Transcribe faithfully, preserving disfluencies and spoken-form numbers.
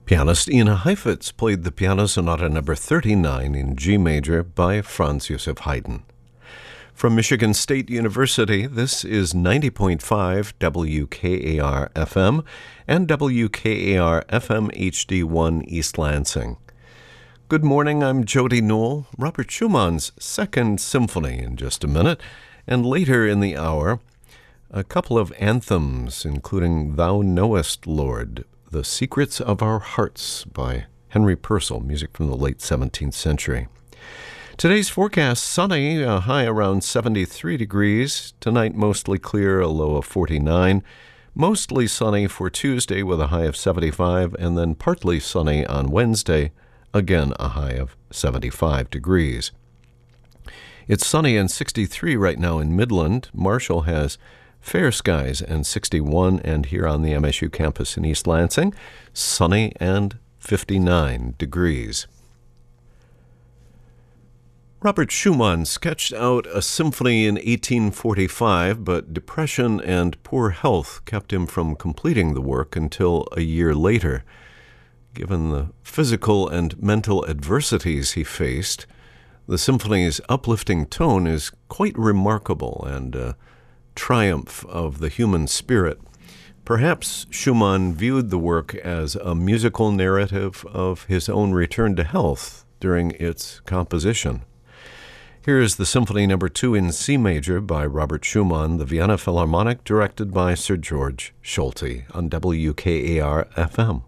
Pianist Ina Heifetz played the Piano Sonata number thirty-nine in G major by Franz Joseph Haydn. From Michigan State University, this is ninety point five W K A R F M and W K A R F M H D one East Lansing. Good morning, I'm Jody Newell. Robert Schumann's Second Symphony in just a minute, and later in the hour, a couple of anthems, including Thou Knowest, Lord, The Secrets of Our Hearts by Henry Purcell, music from the late seventeenth century. Today's forecast, sunny, a high around seventy-three degrees. Tonight, mostly clear, a low of forty-nine. Mostly sunny for Tuesday with a high of seventy-five, and then partly sunny on Wednesday, again a high of seventy-five degrees. It's sunny and sixty-three right now in Midland. Marshall has fair skies and sixty-one, and here on the M S U campus in East Lansing, sunny and fifty-nine degrees. Robert Schumann sketched out a symphony in eighteen forty-five, but depression and poor health kept him from completing the work until a year later. Given the physical and mental adversities he faced, the symphony's uplifting tone is quite remarkable and uh, triumph of the human spirit. Perhaps Schumann viewed the work as a musical narrative of his own return to health during its composition. Here is the Symphony Number Two in C major by Robert Schumann, the Vienna Philharmonic, directed by Sir George Solti on W K A R F M.